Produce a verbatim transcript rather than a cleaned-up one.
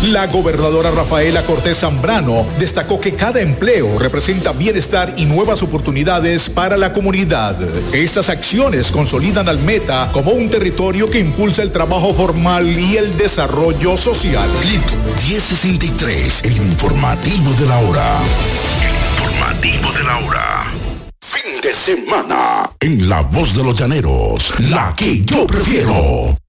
La gobernadora Rafaela Cortés Zambrano destacó que cada empleo representa bienestar y nuevas oportunidades para la comunidad. Estas acciones consolidan al Meta como un territorio que impulsa el trabajo formal y el desarrollo social. Clip diez sesenta y tres, el informativo de la hora. El informativo de la hora. Fin de semana en La Voz de los Llaneros, la que yo prefiero.